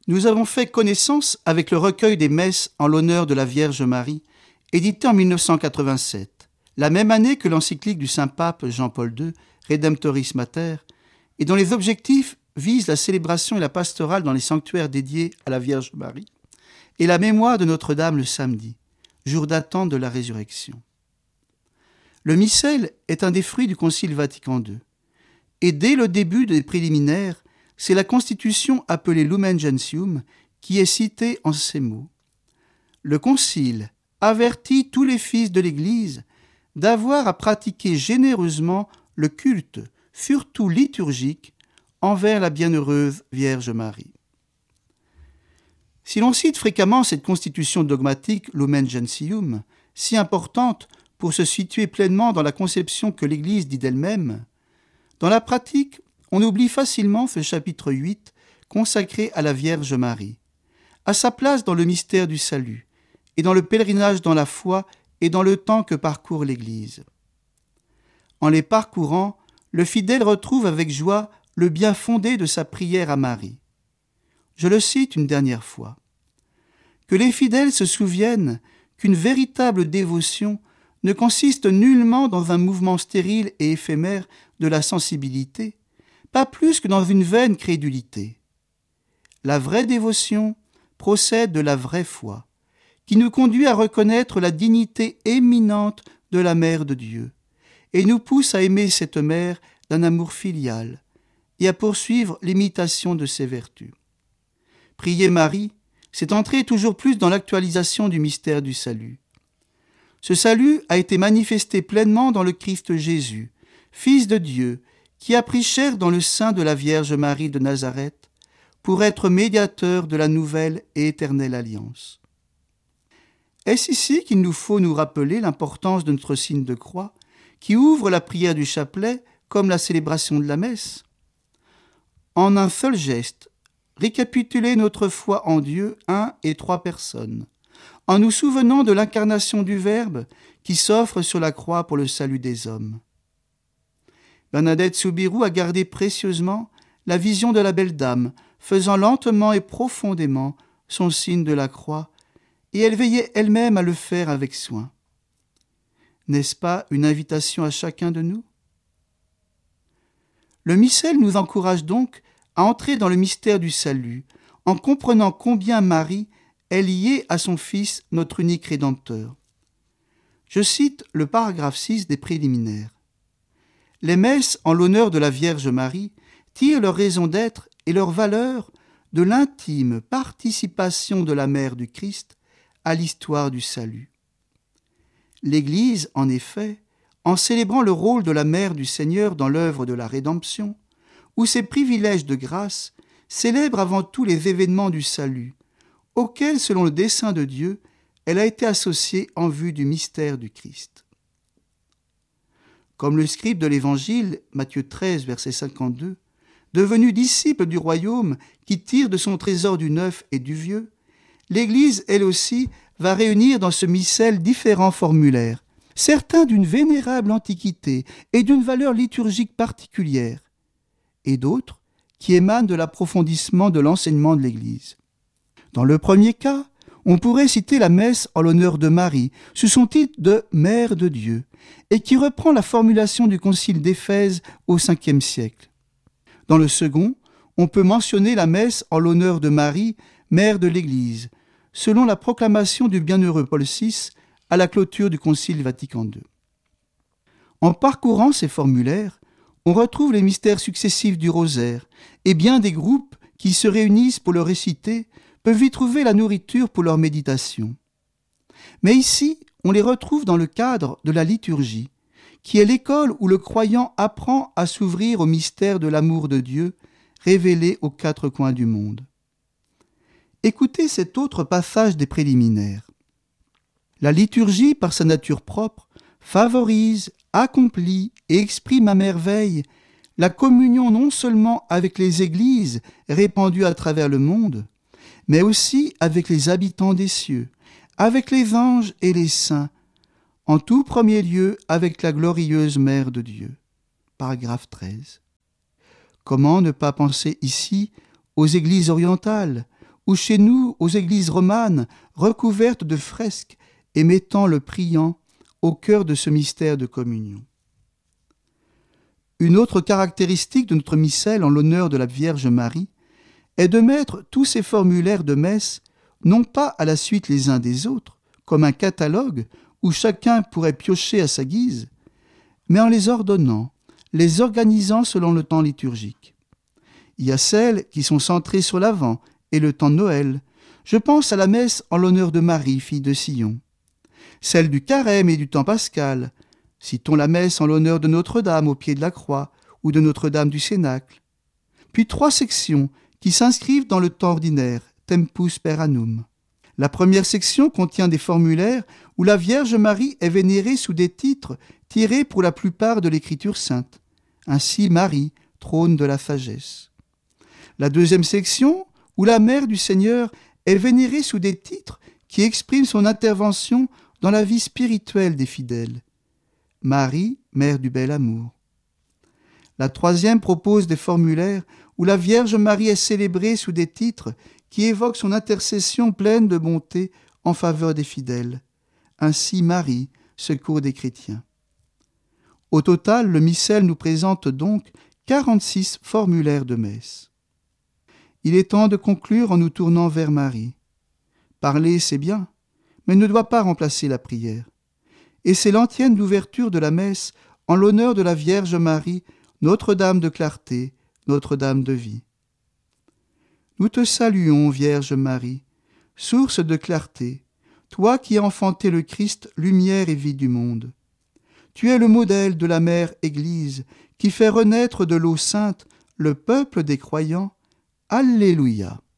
nous avons fait connaissance avec le recueil des messes en l'honneur de la Vierge Marie, édité en 1987, la même année que l'encyclique du Saint-Pape Jean-Paul II, Redemptoris Mater, et dont les objectifs visent la célébration et la pastorale dans les sanctuaires dédiés à la Vierge Marie, et la mémoire de Notre-Dame le samedi, jour d'attente de la résurrection. Le missel est un des fruits du Concile Vatican II, et dès le début des préliminaires, c'est la constitution appelée Lumen Gentium qui est citée en ces mots. Le Concile avertit tous les fils de l'Église d'avoir à pratiquer généreusement le culte, surtout liturgique, envers la bienheureuse Vierge Marie. Si l'on cite fréquemment cette constitution dogmatique Lumen Gentium, si importante pour se situer pleinement dans la conception que l'Église dit d'elle-même, dans la pratique, on oublie facilement ce chapitre 8 consacré à la Vierge Marie, à sa place dans le mystère du salut et dans le pèlerinage dans la foi et dans le temps que parcourt l'Église. En les parcourant, le fidèle retrouve avec joie le bien fondé de sa prière à Marie. Je le cite une dernière fois. Que les fidèles se souviennent qu'une véritable dévotion ne consiste nullement dans un mouvement stérile et éphémère de la sensibilité, pas plus que dans une vaine crédulité. La vraie dévotion procède de la vraie foi, qui nous conduit à reconnaître la dignité éminente de la Mère de Dieu, et nous pousse à aimer cette Mère d'un amour filial et à poursuivre l'imitation de ses vertus. Prier Marie, c'est entrer toujours plus dans l'actualisation du mystère du salut. Ce salut a été manifesté pleinement dans le Christ Jésus, Fils de Dieu, qui a pris chair dans le sein de la Vierge Marie de Nazareth pour être médiateur de la nouvelle et éternelle alliance. Est-ce ici qu'il nous faut nous rappeler l'importance de notre signe de croix, qui ouvre la prière du chapelet comme la célébration de la messe? En un seul geste, récapituler notre foi en Dieu, un et trois personnes, en nous souvenant de l'incarnation du Verbe qui s'offre sur la croix pour le salut des hommes. Bernadette Soubirous a gardé précieusement la vision de la belle dame, faisant lentement et profondément son signe de la croix, et elle veillait elle-même à le faire avec soin. N'est-ce pas une invitation à chacun de nous? Le missel nous encourage donc à entrer dans le mystère du salut, en comprenant combien Marie est liée à son Fils, notre unique Rédempteur. Je cite le paragraphe 6 des préliminaires. Les messes en l'honneur de la Vierge Marie tirent leur raison d'être et leur valeur de l'intime participation de la Mère du Christ à l'histoire du salut. L'Église, en effet, en célébrant le rôle de la Mère du Seigneur dans l'œuvre de la rédemption, ou ses privilèges de grâce, célèbre avant tout les événements du salut, auxquels, selon le dessein de Dieu, elle a été associée en vue du mystère du Christ. Comme le scribe de l'Évangile, Matthieu 13, verset 52, devenu disciple du royaume qui tire de son trésor du neuf et du vieux, l'Église, elle aussi, va réunir dans ce missel différents formulaires, certains d'une vénérable antiquité et d'une valeur liturgique particulière, et d'autres qui émanent de l'approfondissement de l'enseignement de l'Église. Dans le premier cas, on pourrait citer la messe en l'honneur de Marie, sous son titre de Mère de Dieu, et qui reprend la formulation du concile d'Éphèse au Ve siècle. Dans le second, on peut mentionner la messe en l'honneur de Marie, Mère de l'Église, selon la proclamation du bienheureux Paul VI à la clôture du Concile Vatican II. En parcourant ces formulaires, on retrouve les mystères successifs du rosaire, et bien des groupes qui se réunissent pour le réciter peuvent y trouver la nourriture pour leur méditation. Mais ici, on les retrouve dans le cadre de la liturgie, qui est l'école où le croyant apprend à s'ouvrir au mystère de l'amour de Dieu, révélé aux quatre coins du monde. Écoutez cet autre passage des préliminaires. La liturgie, par sa nature propre, favorise, accomplit et exprime à merveille la communion non seulement avec les églises répandues à travers le monde, mais aussi avec les habitants des cieux, avec les anges et les saints, en tout premier lieu avec la glorieuse Mère de Dieu. Paragraphe 13. Comment ne pas penser ici aux églises orientales, ou chez nous aux églises romanes recouvertes de fresques et mettant le priant au cœur de ce mystère de communion. Une autre caractéristique de notre missel en l'honneur de la Vierge Marie est de mettre tous ces formulaires de messe non pas à la suite les uns des autres, comme un catalogue où chacun pourrait piocher à sa guise, mais en les ordonnant, les organisant selon le temps liturgique. Il y a celles qui sont centrées sur l'Avent et le temps de Noël. Je pense à la messe en l'honneur de Marie, fille de Sion. Celle du Carême et du temps pascal. Citons la messe en l'honneur de Notre-Dame au pied de la croix ou de Notre-Dame du Cénacle. Puis 3 sections qui s'inscrivent dans le temps ordinaire, Tempus per annum. La première section contient des formulaires où la Vierge Marie est vénérée sous des titres tirés pour la plupart de l'Écriture sainte. Ainsi Marie, trône de la sagesse. La deuxième section, où la Mère du Seigneur est vénérée sous des titres qui expriment son intervention dans la vie spirituelle des fidèles. Marie, Mère du bel amour. La troisième propose des formulaires où la Vierge Marie est célébrée sous des titres qui évoquent son intercession pleine de bonté en faveur des fidèles. Ainsi Marie, secours des chrétiens. Au total, le missel nous présente donc 46 formulaires de messe. Il est temps de conclure en nous tournant vers Marie. Parler, c'est bien, mais ne doit pas remplacer la prière. Et c'est l'antienne d'ouverture de la messe en l'honneur de la Vierge Marie, Notre-Dame de clarté, Notre-Dame de vie. Nous te saluons, Vierge Marie, source de clarté, toi qui as enfanté le Christ, lumière et vie du monde. Tu es le modèle de la mère Église qui fait renaître de l'eau sainte le peuple des croyants. Alléluia.